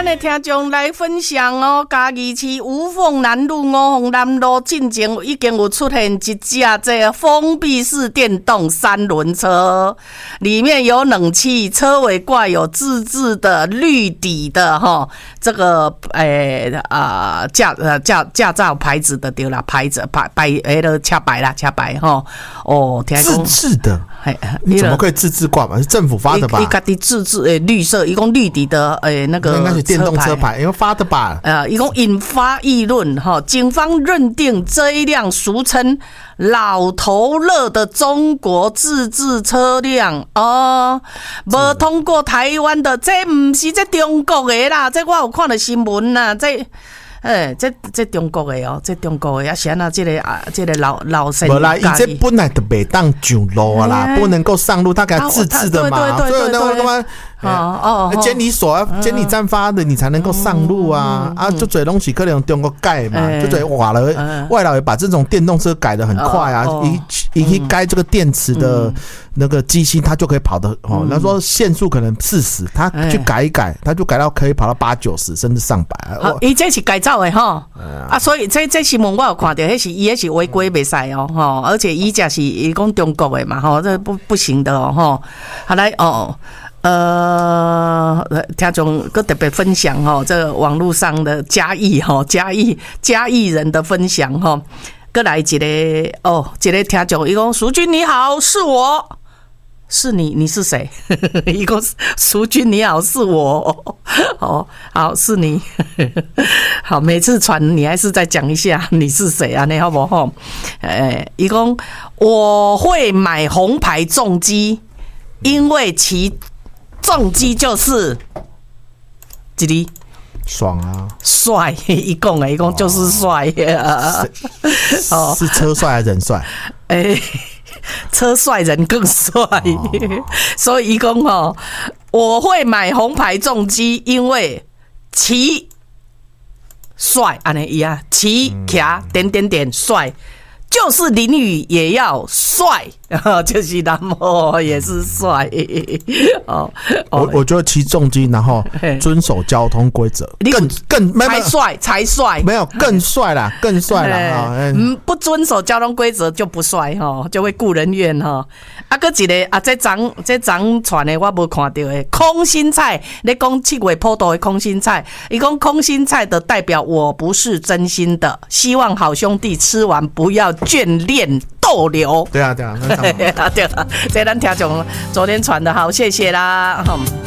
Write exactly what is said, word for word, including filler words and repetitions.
的听众来分享哦，嘉义市五凤南路五凤南路进前已经有出现一架这封闭式电动三轮车，里面有冷气，车尾挂有自制的绿底的哈，这个诶啊、呃、驾呃驾驾照牌子的对啦，牌子牌牌诶个车牌啦，车牌哈哦，听自制的。你怎么可以自制挂嘛？是政府发的吧？ 一家己自制诶，绿色，一共绿底的诶那个应该是电动车牌，因为发的吧？ 呃，一共引发议论哈。警方认定这一辆俗称“老头乐”的中国自制车辆哦，无通过台湾的，这不是这中国的啦，这我有看到新闻啦，这。哎，这这中国的哦，这中国的啊，是安那这个啊，这个老老生。 无啦，伊这本来就袂当上路啊啦，不能够上路，他给他自制的嘛，所以那个嘛。哦哦，监理所啊，监理站发的，你才能够上路啊！啊，就最东西可能用中国改嘛，就最瓦了，外劳也把这种电动车改得很快啊，一一改这个电池的那个机芯，它就可以跑得哦。那说限速可能四十，他去改一改，他就改到可以跑到八九十，甚至上百。 伊这是改造的哈，啊，所以这这新闻我有看到，迄是伊迄是违规袂使哦，吼，而且伊这是伊讲中国的嘛，吼，这不不行的哦，吼，好来哦。呃，听众个特别分享哈，这个网络上的嘉义哈，嘉义嘉义人的分享哈，过来一个哦，一个听众，伊讲淑君你好，是我。是你，你是谁？一共淑君你好，是我。哦，好，是你。好，每次传你还是再讲一下你是谁啊？你好不好？哎，一共我会买红牌重机，因为其重机就是一哩爽啊， 帅，一共哎，一共就是帅呀。 哦，是车帅还是人帅？ 哎。车帅人更帅，哦、所以一共哦，我会买红牌重机，因为骑帅，安尼一样，骑卡点点点帅，就是淋雨也要帅，就是南模也是帅哦。 我我觉得骑重机，然后遵守交通规则，更更才帅才帅， 没有更帅啦，更帅啦。 嗯，不遵守交通规则就不帅哈，就会顾人怨哈。啊，搁一个啊，这张这张传的我无看到的空心菜，你讲七月普渡的空心菜，伊讲空心菜的代表我不是真心的，希望好兄弟吃完不要眷恋逗留。 对啊，对啊， 对啊，对啊，这咱听众昨天传的好，谢谢啦。